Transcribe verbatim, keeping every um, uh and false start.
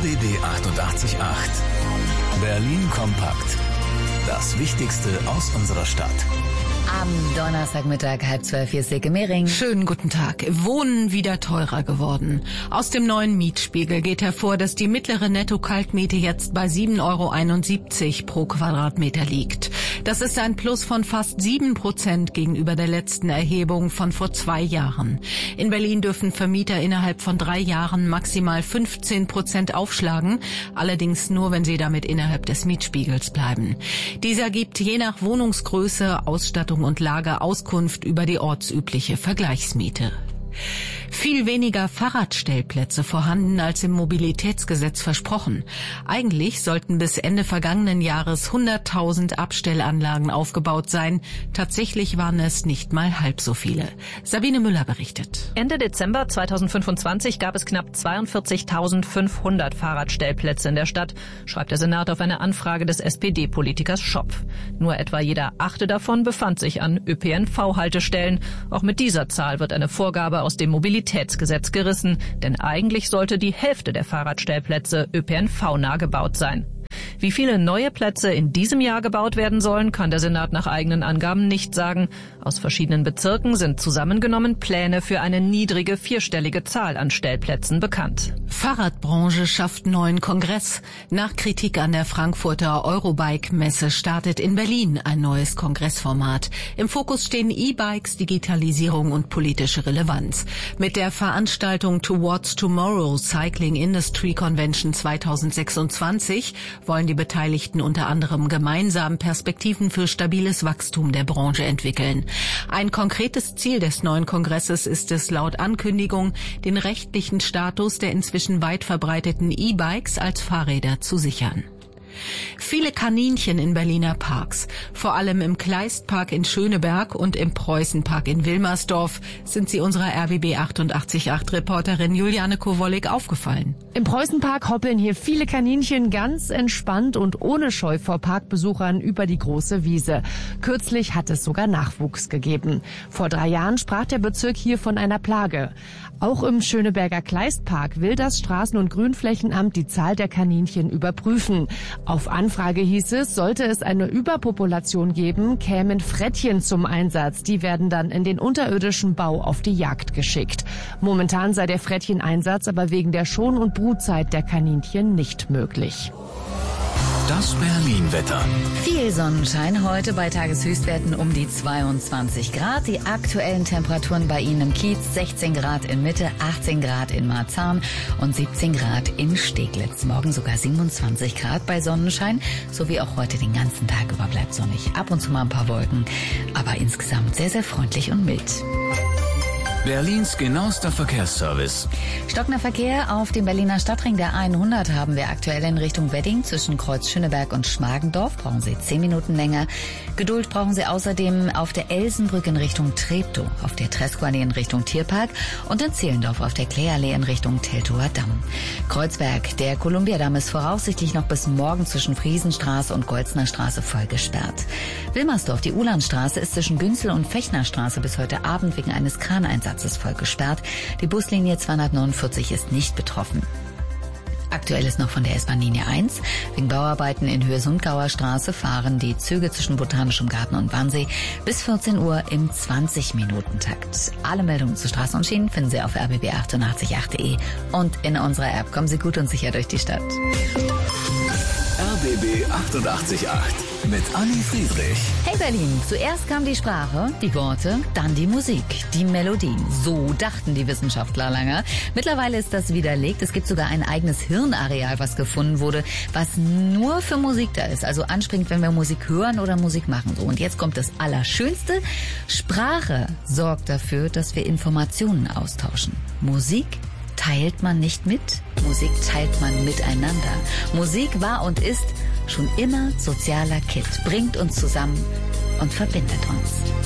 B B achtundachtzig Komma acht. Berlin kompakt. Das Wichtigste aus unserer Stadt. Am Donnerstagmittag, halb zwölf, hier ist Silke Mehring. Schönen guten Tag. Wohnen wieder teurer geworden. Aus dem neuen Mietspiegel geht hervor, dass die mittlere Netto-Kaltmiete jetzt bei sieben Euro einundsiebzig pro Quadratmeter liegt. Das ist ein Plus von fast sieben Prozent gegenüber der letzten Erhebung von vor zwei Jahren. In Berlin dürfen Vermieter innerhalb von drei Jahren maximal fünfzehn Prozent aufschlagen, allerdings nur, wenn sie damit innerhalb des Mietspiegels bleiben. Dieser gibt je nach Wohnungsgröße, Ausstattung und Lage Auskunft über die ortsübliche Vergleichsmiete. Viel weniger Fahrradstellplätze vorhanden als im Mobilitätsgesetz versprochen. Eigentlich sollten bis Ende vergangenen Jahres hunderttausend Abstellanlagen aufgebaut sein. Tatsächlich waren es nicht mal halb so viele. Sabine Müller berichtet. Ende Dezember zweitausendfünfundzwanzig gab es knapp zweiundvierzigtausendfünfhundert Fahrradstellplätze in der Stadt, schreibt der Senat auf eine Anfrage des S P D-Politikers Schopf. Nur etwa jeder achte davon befand sich an Ö P N V-Haltestellen. Auch mit dieser Zahl wird eine Vorgabe aus dem Mobilitätsgesetz gerissen, denn eigentlich sollte die Hälfte der Fahrradstellplätze Ö P N V-nah gebaut sein. Wie viele neue Plätze in diesem Jahr gebaut werden sollen, kann der Senat nach eigenen Angaben nicht sagen. Aus verschiedenen Bezirken sind zusammengenommen Pläne für eine niedrige vierstellige Zahl an Stellplätzen bekannt. Fahrradbranche schafft neuen Kongress. Nach Kritik an der Frankfurter Eurobike-Messe startet in Berlin ein neues Kongressformat. Im Fokus stehen E-Bikes, Digitalisierung und politische Relevanz. Mit der Veranstaltung Towards Tomorrow Cycling Industry Convention zweitausendsechsundzwanzig wollen die Beteiligten unter anderem gemeinsam Perspektiven für stabiles Wachstum der Branche entwickeln. Ein konkretes Ziel des neuen Kongresses ist es laut Ankündigung, den rechtlichen Status der inzwischen weit verbreiteten E-Bikes als Fahrräder zu sichern. Viele Kaninchen in Berliner Parks, vor allem im Kleistpark in Schöneberg und im Preußenpark in Wilmersdorf, sind sie unserer R B B achtundachtzig Komma acht Reporterin Juliane Kowollik aufgefallen. Im Preußenpark hoppeln hier viele Kaninchen ganz entspannt und ohne Scheu vor Parkbesuchern über die große Wiese. Kürzlich hat es sogar Nachwuchs gegeben. Vor drei Jahren sprach der Bezirk hier von einer Plage. Auch im Schöneberger Kleistpark will das Straßen- und Grünflächenamt die Zahl der Kaninchen überprüfen. Auf Anfrage hieß es, sollte es eine Überpopulation geben, kämen Frettchen zum Einsatz. Die werden dann in den unterirdischen Bau auf die Jagd geschickt. Momentan sei der Frettcheneinsatz aber wegen der Schon- und Brutzeit der Kaninchen nicht möglich. Das Berlin-Wetter. Viel Sonnenschein heute bei Tageshöchstwerten um die zweiundzwanzig Grad. Die aktuellen Temperaturen bei Ihnen im Kiez: sechzehn Grad in Mitte, achtzehn Grad in Marzahn und siebzehn Grad in Steglitz. Morgen sogar siebenundzwanzig Grad bei Sonnenschein, so wie auch heute den ganzen Tag über bleibt sonnig. Ab und zu mal ein paar Wolken, aber insgesamt sehr, sehr freundlich und mild. Berlins genauester Verkehrsservice. Stockender Verkehr auf dem Berliner Stadtring der hundert haben wir aktuell in Richtung Wedding zwischen Kreuz Schöneberg und Schmargendorf. Brauchen Sie zehn Minuten länger. Geduld brauchen Sie außerdem auf der Elsenbrücke in Richtung Treptow, auf der Tresco-Allee in Richtung Tierpark und in Zehlendorf auf der Kläallee in Richtung Teltower Damm. Kreuzberg, der Kolumbiadamm ist voraussichtlich noch bis morgen zwischen Friesenstraße und Golzner Straße voll gesperrt. Wilmersdorf, die Ulandstraße, ist zwischen Günzel und Fechnerstraße bis heute Abend wegen eines Kraneinsatzes ist voll gesperrt. Die Buslinie zweihundertneunundvierzig ist nicht betroffen. Aktuell ist noch von der S-Bahn-Linie eins. Wegen Bauarbeiten in Höhe Sundgauer Straße fahren die Züge zwischen Botanischem Garten und Wannsee bis vierzehn Uhr im zwanzig-Minuten-Takt. Alle Meldungen zu Straßen und Schienen finden Sie auf r b b achtundachtzig Komma acht punkt de und in unserer App. Kommen Sie gut und sicher durch die Stadt. R B B achtundachtzig Komma acht mit Anni Friedrich. Hey Berlin, zuerst kam die Sprache, die Worte, dann die Musik, die Melodien. So dachten die Wissenschaftler lange. Mittlerweile ist das widerlegt. Es gibt sogar ein eigenes Hirnareal, was gefunden wurde, was nur für Musik da ist. Also anspringend, wenn wir Musik hören oder Musik machen. So, und jetzt kommt das Allerschönste. Sprache sorgt dafür, dass wir Informationen austauschen. Musik teilt man nicht mit, Musik teilt man miteinander. Musik war und ist schon immer sozialer Kitt, bringt uns zusammen und verbindet uns.